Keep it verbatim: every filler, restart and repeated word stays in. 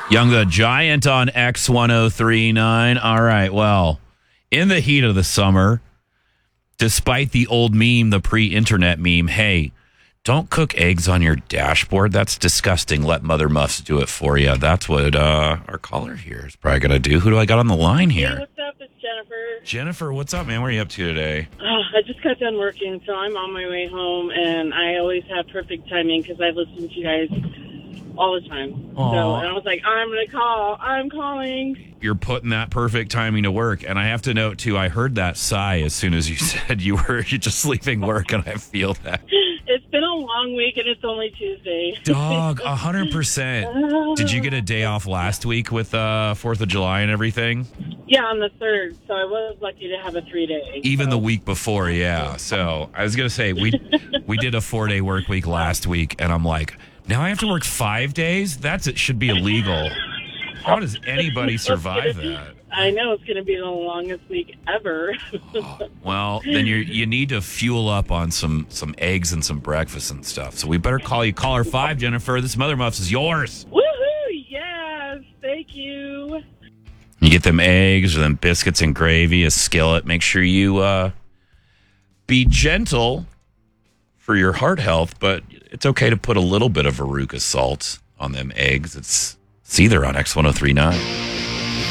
Young the Giant on X ten thirty-nine. All right, well, in the heat of the summer, despite the old meme, the pre-internet meme, hey, don't cook eggs on your dashboard. That's disgusting. Let Mother Muffs do it for you. That's what uh, our caller here is probably going to do. Who do I got on the line here? Hey, what's up? It's Jennifer. Jennifer, what's up, man? What are you up to today? Oh, I just got done working, so I'm on my way home, and I always have perfect timing because I listen to you guys all the time. Aww. So, and I was like, I'm going to call. I'm calling. You're putting that perfect timing to work. And I have to note, too, I heard that sigh as soon as you said you were just leaving work, and I feel that. It's been a long week, and it's only Tuesday. Dog, one hundred percent. Did you get a day off last week with uh, fourth of July and everything? Yeah, on the third, so I was lucky to have a three-day. Even so. the week before, yeah. So I was going to say, we we did a four-day work week last week, and I'm like, now I have to work five days? That's It should be illegal. How does anybody survive that? I know, it's going to be the longest week ever. Oh, well, then you you need to fuel up on some, some eggs and some breakfast and stuff. So we better call you caller five, Jennifer. This Mother Muffs is yours. Woohoo! Yes, thank you. You get them eggs or them biscuits and gravy, a skillet. Make sure you uh, be gentle for your heart health, but it's okay to put a little bit of Veruca salt on them eggs. It's, it's either on X ten thirty-nine.